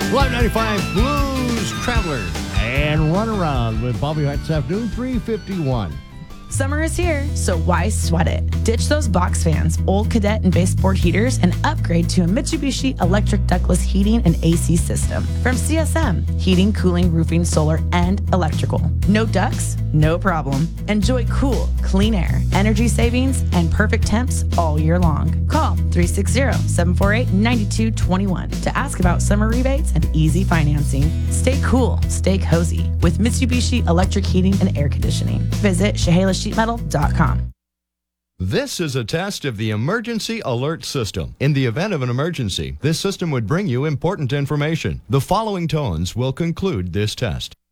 Live 95 Blues Traveler and Run Around with Bobby Hart this afternoon, 3:51. Summer is here, so why sweat it? Ditch those box fans, old cadet and baseboard heaters, and upgrade to a Mitsubishi electric ductless heating and AC system from CSM. Heating, cooling, roofing, solar, and electrical. No ducts? No problem. Enjoy cool, clean air, energy savings, and perfect temps all year long. Call 360-748-9221 to ask about summer rebates and easy financing. Stay cool, stay cozy with Mitsubishi electric heating and air conditioning. Visit ShahelasSheetMetal.com. This is a test of the emergency alert system. In the event of an emergency, this system would bring you important information. The following tones will conclude this test.